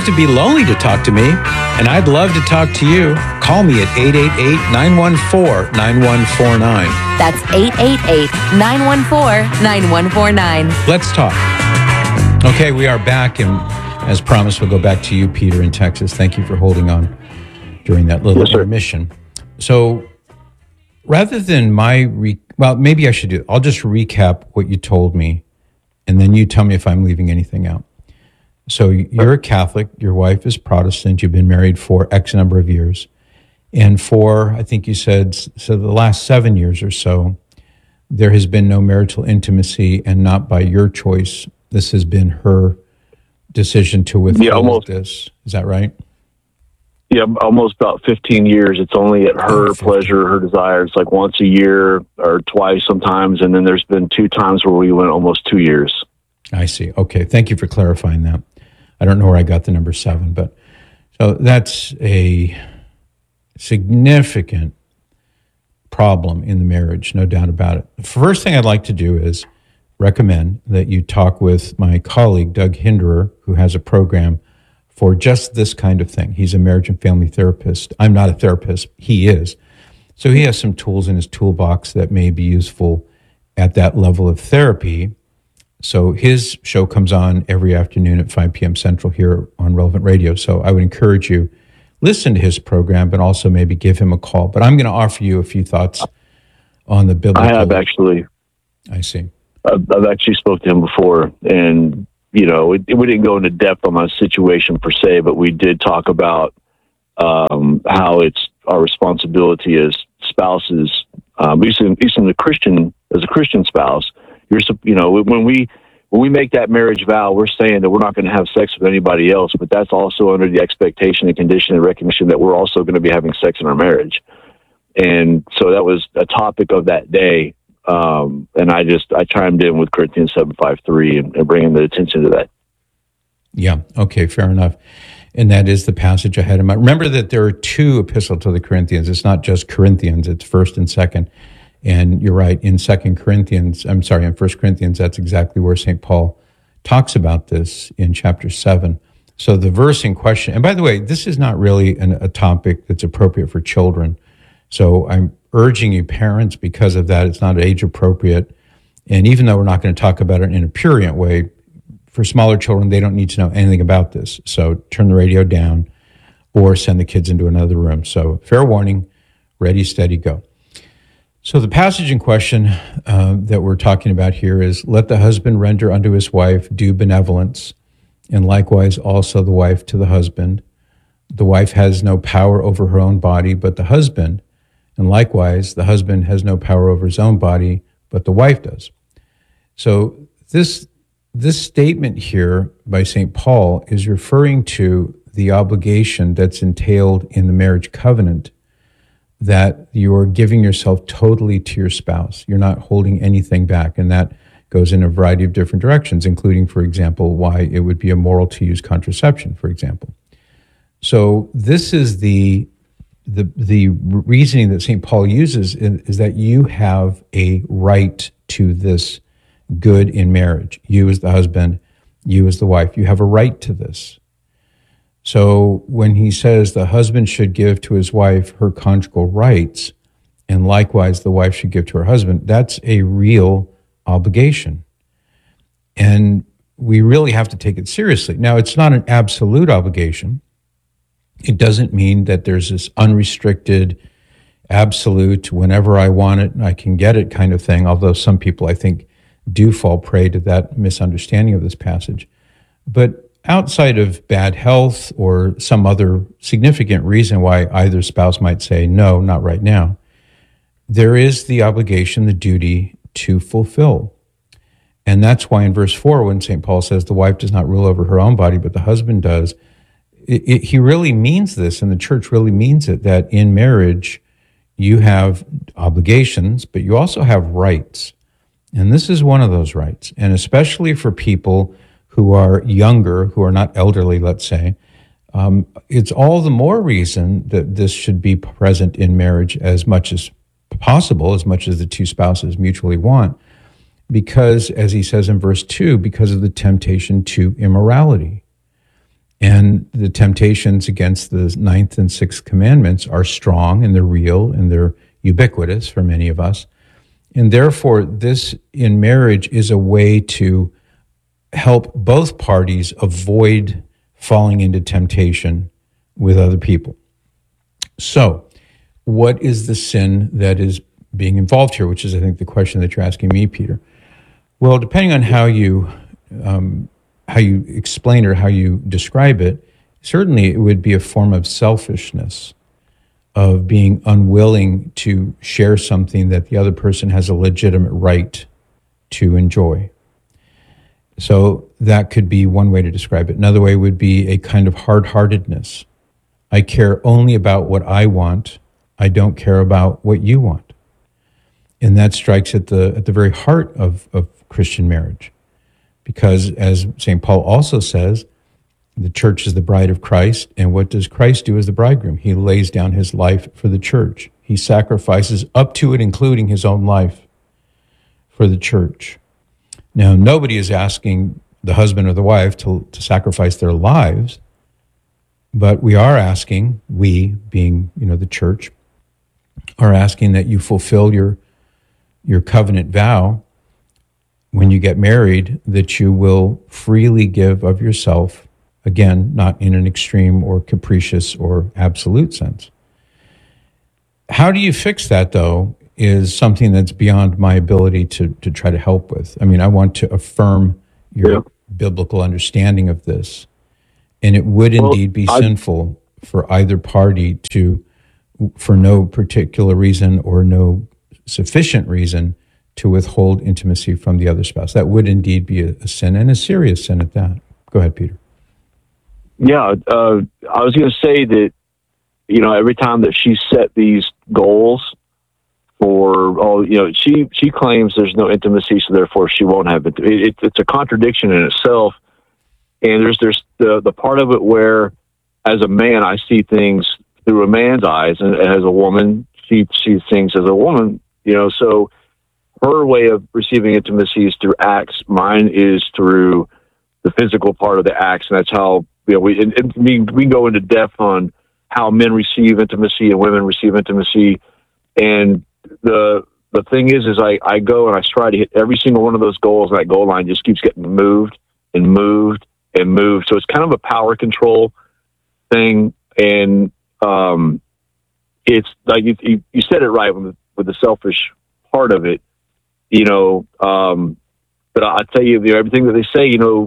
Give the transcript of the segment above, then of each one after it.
have to be lonely to talk to me, and I'd love to talk to you. Call me at 888-914-9149. That's 888-914-9149. Let's talk. Okay, we are back, and as promised, we'll go back to you, Peter, in Texas. Thank you for holding on during that little intermission. So rather than maybe I should do it. I'll just recap what you told me, and then you tell me if I'm leaving anything out. So you're a Catholic, your wife is Protestant, you've been married for X number of years. And for, I think you said, so the last 7 years or so, there has been no marital intimacy, and not by your choice. This has been her decision to withhold this. Is that right? Yeah, almost about 15 years. It's only at her pleasure, her desire. It's like once a year or twice sometimes. And then there's been 2 times where we went almost 2 years. I see. Okay. Thank you for clarifying that. I don't know where I got the number 7, but so that's a significant problem in the marriage, no doubt about it. The first thing I'd like to do is recommend that you talk with my colleague, Doug Hinderer, who has a program for just this kind of thing. He's a marriage and family therapist. I'm not a therapist. He is. So he has some tools in his toolbox that may be useful at that level of therapy. So his show comes on every afternoon at 5 p.m. Central here on Relevant Radio. So I would encourage you, listen to his program, but also maybe give him a call. But I'm going to offer you a few thoughts on the biblical. I have actually. I see. I've actually spoke to him before, and we didn't go into depth on my situation per se, but we did talk about how it's our responsibility as spouses, at least in the Christian, as a Christian spouse. When we make that marriage vow, we're saying that we're not going to have sex with anybody else, but that's also under the expectation and condition and recognition that we're also going to be having sex in our marriage. And so that was a topic of that day. And I chimed in with Corinthians 7:5-3 and bringing the attention to that. Yeah. Okay. Fair enough. And that is the passage I had in mind. Remember that there are 2 epistles to the Corinthians. It's not just Corinthians. It's 1st and 2nd. And you're right. In 1 Corinthians, that's exactly where St. Paul talks about this in chapter 7. So the verse in question, and by the way, this is not really a topic that's appropriate for children. So I'm urging you parents, because of that, it's not age appropriate. And even though we're not going to talk about it in a prurient way, for smaller children, they don't need to know anything about this. So turn the radio down or send the kids into another room. So fair warning, ready, steady, go. So the passage in question that we're talking about here is, let the husband render unto his wife due benevolence, and likewise also the wife to the husband. The wife has no power over her own body, but the husband, and likewise the husband has no power over his own body, but the wife does. So this statement here by St. Paul is referring to the obligation that's entailed in the marriage covenant, that you're giving yourself totally to your spouse. You're not holding anything back. And that goes in a variety of different directions, including, for example, why it would be immoral to use contraception, for example. So this is the reasoning that St. Paul uses is that you have a right to this good in marriage. You as the husband, you as the wife, you have a right to this. So when he says the husband should give to his wife her conjugal rights, and likewise the wife should give to her husband, that's a real obligation. And we really have to take it seriously. Now, it's not an absolute obligation. It doesn't mean that there's this unrestricted, absolute, whenever I want it, I can get it kind of thing, although some people, I think, do fall prey to that misunderstanding of this passage. But outside of bad health or some other significant reason why either spouse might say, no, not right now, there is the obligation, the duty to fulfill. And that's why in verse 4, when St. Paul says the wife does not rule over her own body, but the husband does, he really means this, and the church really means it, that in marriage you have obligations, but you also have rights. And this is one of those rights. And especially for people who are younger, who are not elderly, let's say, it's all the more reason that this should be present in marriage as much as possible, as much as the 2 spouses mutually want, because, as he says in verse 2, because of the temptation to immorality. And the temptations against the ninth and sixth commandments are strong and they're real and they're ubiquitous for many of us. And therefore, this in marriage is a way to help both parties avoid falling into temptation with other people. So, what is the sin that is being involved here, which is, I think, the question that you're asking me, Peter? Well, depending on how you explain or how you describe it, certainly it would be a form of selfishness, of being unwilling to share something that the other person has a legitimate right to enjoy. So that could be one way to describe it. Another way would be a kind of hard-heartedness. I care only about what I want. I don't care about what you want. And that strikes at the very heart of Christian marriage. Because as St. Paul also says, the church is the bride of Christ, and what does Christ do as the bridegroom? He lays down his life for the church. He sacrifices up to it, including his own life for the church. Now, nobody is asking the husband or the wife to sacrifice their lives, but we are asking, we being, the church, are asking that you fulfill your covenant vow when you get married, that you will freely give of yourself, again, not in an extreme or capricious or absolute sense. How do you fix that, though, is something that's beyond my ability to try to help with. I mean, I want to affirm your biblical understanding of this. And it would indeed be sinful for either party to, for no particular reason or no sufficient reason, to withhold intimacy from the other spouse. That would indeed be a sin, and a serious sin at that. Go ahead, Peter. Yeah, I was going to say that, every time that she set these goals for, she claims there's no intimacy, so therefore she won't have it. It's a contradiction in itself. And there's the part of it where, as a man, I see things through a man's eyes, and as a woman, she sees things as a woman, so her way of receiving intimacy is through acts. Mine is through the physical part of the acts, and that's how we go into depth on how men receive intimacy and women receive intimacy. And the thing is I go and I try to hit every single one of those goals, and that goal line just keeps getting moved and moved and moved. So it's kind of a power control thing, and it's like you said it right with the selfish part of it. But I tell you, everything that they say,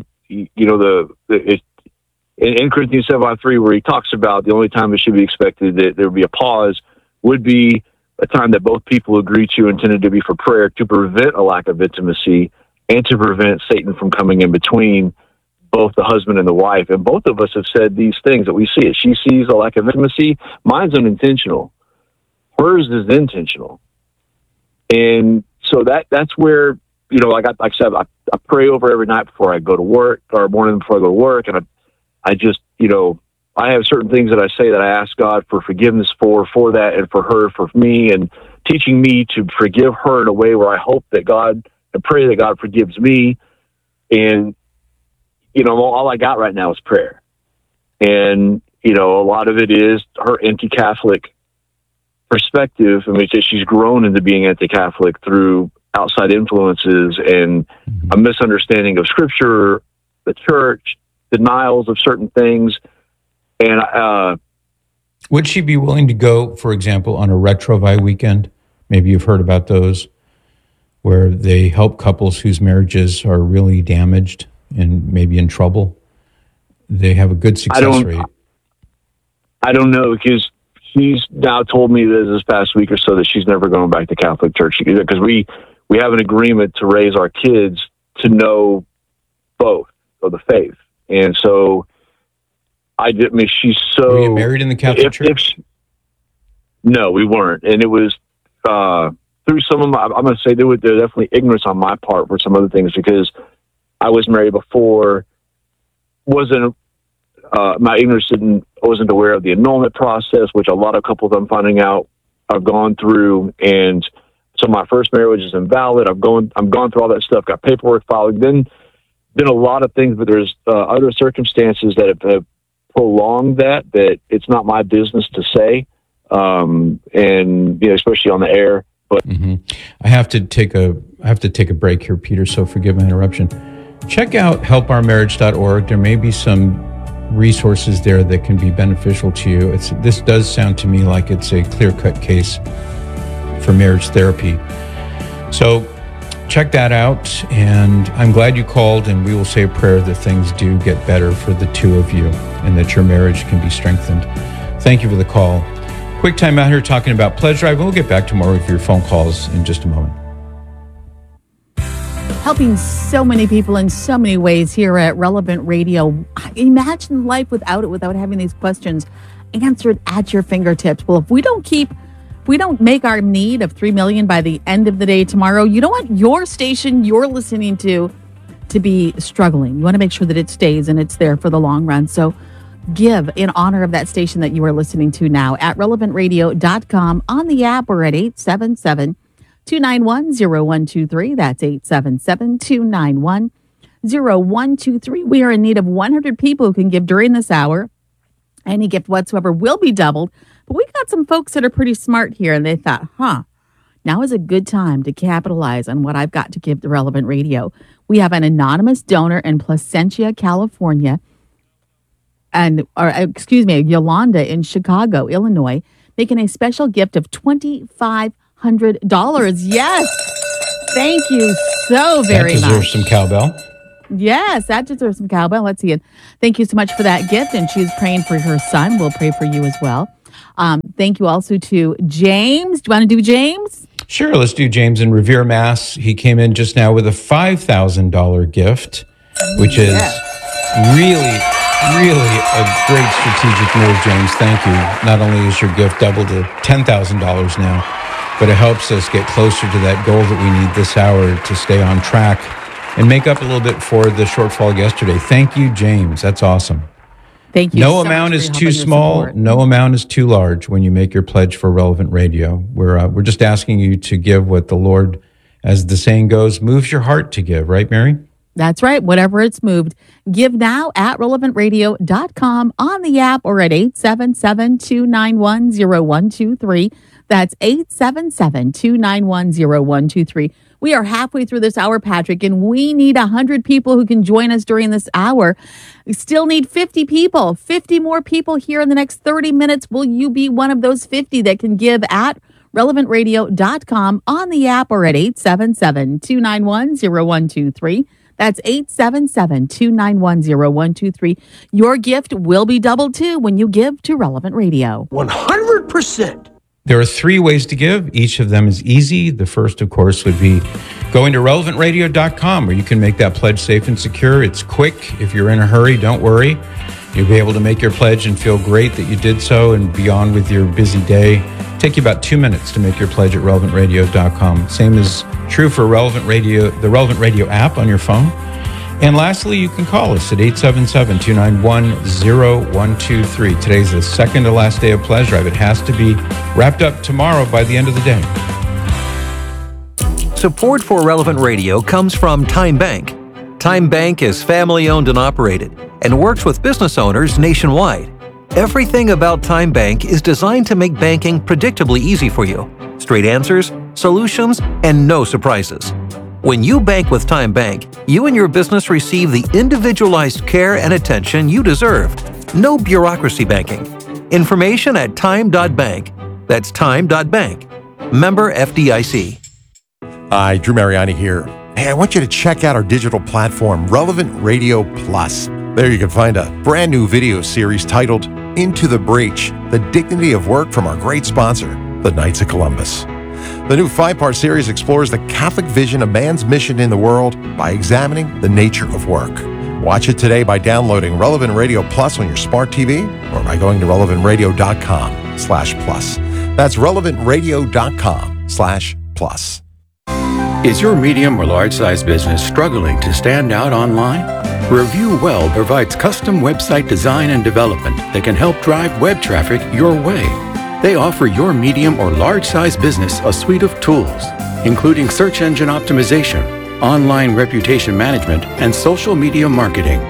in Corinthians 7:3, where he talks about the only time it should be expected that there would be a pause, would be a time that both people agree to, intended to be for prayer, to prevent a lack of intimacy and to prevent Satan from coming in between both the husband and the wife. And both of us have said these things that we see it. She sees a lack of intimacy. Mine's unintentional. Hers is intentional. And so that's where, like I said, I pray over every night before I go to work, or morning before I go to work. And I just, I have certain things that I say that I ask God for forgiveness for that, and for her, for me, and teaching me to forgive her in a way where I hope that God, and pray that God forgives me. And, all I got right now is prayer. And, a lot of it is her anti-Catholic perspective. I mean, she's grown into being anti-Catholic through outside influences and a misunderstanding of Scripture, the church, denials of certain things. And would she be willing to go, for example, on a Retrouvaille weekend? Maybe you've heard about those, where they help couples whose marriages are really damaged and maybe in trouble. They have a good success rate. I don't know, because she's now told me this past week or so that she's never going back to Catholic church, because we have an agreement to raise our kids to know both of the faith. And so she's so... Were you married in the Catholic church? No, we weren't. And it was through some of my... I'm going to say there was definitely ignorance on my part for some other things, because I was married before, my ignorance wasn't aware of the annulment process, which a lot of couples I'm finding out have gone through. And so my first marriage is invalid. I've gone through all that stuff, got paperwork filed, then a lot of things, but there's other circumstances that have prolong that it's not my business to say, and especially on the air. But I have to take a break here, Peter. So forgive my interruption. Check out helpourmarriage.org. There may be some resources there that can be beneficial to you. This does sound to me like it's a clear-cut case for marriage therapy. So check that out, and I'm glad you called, and we will say a prayer that things do get better for the two of you and that your marriage can be strengthened. Thank you for the call. Quick time out here talking about Pledge Drive, and we'll get back to more of your phone calls in just a moment. Helping so many people in so many ways here at Relevant Radio. Imagine life without it, without having these questions answered at your fingertips. Well, if we don't make our need of 3 million by the end of the day tomorrow, you don't want your station you're listening to be struggling. You want to make sure that it stays and it's there for the long run. So give in honor of that station that you are listening to now at relevantradio.com, on the app, or at 877-291-0123. That's 877-291-0123. We are in need of 100 people who can give during this hour. Any gift whatsoever will be doubled. But we got some folks that are pretty smart here, and they thought, now is a good time to capitalize on what I've got to give to Relevant Radio. We have an anonymous donor in Placentia, California, Yolanda in Chicago, Illinois, making a special gift of $2,500. Yes. Thank you so very much. That deserves some cowbell. Yes, that deserves some cowbell. Let's see it. Thank you so much for that gift. And she's praying for her son. We'll pray for you as well. Thank you also to James. Do you want to do James? Sure, let's do James in Revere, Mass. He came in just now with a $5,000 gift, which is really a great strategic move, James. Thank you. Not only is your gift doubled to $10,000 now, but it helps us get closer to that goal that we need this hour to stay on track and make up a little bit for the shortfall yesterday. Thank you, James. That's awesome. Thank you. No amount is too small. No amount is too large when you make your pledge for Relevant Radio. We're just asking you to give what the Lord, as the saying goes, moves your heart to give. Right, Mary? That's right. Whatever it's moved. Give now at relevantradio.com, on the app, or at 877-291-0123. That's 877-291-0123. We are halfway through this hour, Patrick, and we need 100 people who can join us during this hour. We still need 50 people, 50 more people here in the next 30 minutes. Will you be one of those 50 that can give at relevantradio.com, on the app, or at 877-291-0123? That's 877-291-0123. Your gift will be doubled too when you give to Relevant Radio. 100%. There are 3 ways to give. Each of them is easy. The first, of course, would be going to relevantradio.com, where you can make that pledge safe and secure. It's quick. If you're in a hurry, don't worry. You'll be able to make your pledge and feel great that you did so and be on with your busy day. It'll take you about 2 minutes to make your pledge at relevantradio.com. Same is true for Relevant Radio, the Relevant Radio app on your phone. And lastly, you can call us at 877-291-0123. Today's the second to last day of Pledge Drive. It has to be wrapped up tomorrow by the end of the day. Support for Relevant Radio comes from Time Bank. Time Bank is family-owned and operated and works with business owners nationwide. Everything about Time Bank is designed to make banking predictably easy for you. Straight answers, solutions, and no surprises. When you bank with Time Bank, you and your business receive the individualized care and attention you deserve. No bureaucracy banking. Information at time.bank. That's time.bank. Member FDIC. Hi, Drew Mariani here. Hey, I want you to check out our digital platform, Relevant Radio Plus. There you can find a brand new video series titled Into the Breach, The Dignity of Work, from our great sponsor, the Knights of Columbus. The new 5-part series explores the Catholic vision of man's mission in the world by examining the nature of work. Watch it today by downloading Relevant Radio Plus on your smart TV or by going to relevantradio.com/plus. That's relevantradio.com/plus. Is your medium or large size business struggling to stand out online? Review Well provides custom website design and development that can help drive web traffic your way. They offer your medium or large size business a suite of tools, including search engine optimization, online reputation management, and social media marketing.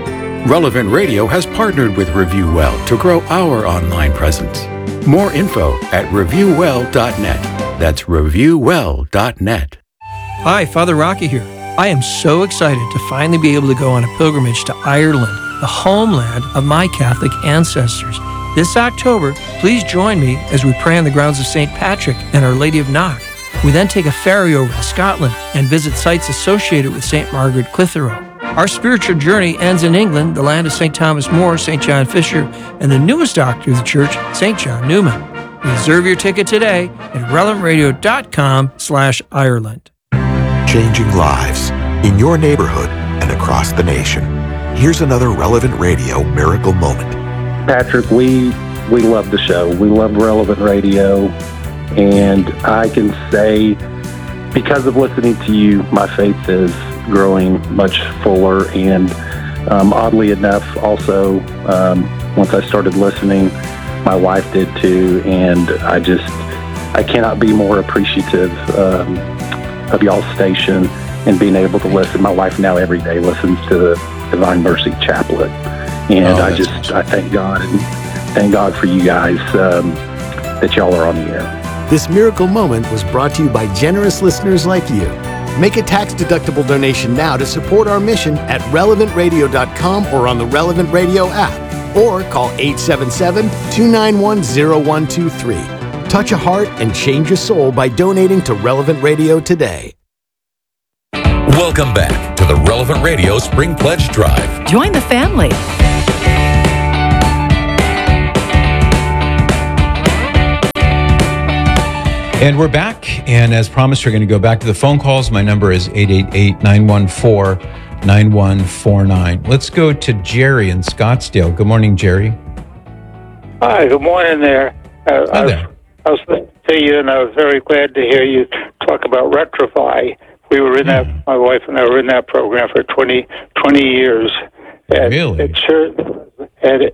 Relevant Radio has partnered with Review Well to grow our online presence. More info at reviewwell.net. That's reviewwell.net. Hi, Father Rocky here. I am so excited to finally be able to go on a pilgrimage to Ireland, the homeland of my Catholic ancestors. This October, please join me as we pray on the grounds of St. Patrick and Our Lady of Knock. We then take a ferry over to Scotland and visit sites associated with St. Margaret Clitheroe. Our spiritual journey ends in England, the land of St. Thomas More, St. John Fisher, and the newest doctor of the church, St. John Newman. Reserve your ticket today at relevantradio.com/Ireland. Changing lives in your neighborhood and across the nation. Here's another Relevant Radio miracle moment. Patrick, we love the show. We love Relevant Radio. And I can say, because of listening to you, my faith is growing much fuller. And oddly enough, also, once I started listening, my wife did too. And I cannot be more appreciative of y'all's station and being able to listen. My wife now every day listens to the Divine Mercy Chaplet. And I thank God and thank God for you guys that y'all are on the air. This miracle moment was brought to you by generous listeners like you. Make a tax-deductible donation now to support our mission at relevantradio.com or on the Relevant Radio app, or call 877-291-0123. Touch a heart and change a soul by donating to Relevant Radio today. Welcome back to the Relevant Radio Spring Pledge Drive. Join the family. And we're back. And as promised, we're going to go back to the phone calls. My number is 888-914-9149. Let's go to Jerry in Scottsdale. Good morning, Jerry. Hi, good morning there. Hi there. I was listening to you, and I was very glad to hear you talk about Retrify. We were in that, my wife and I were in that program for 20 years. And Really? It sure, and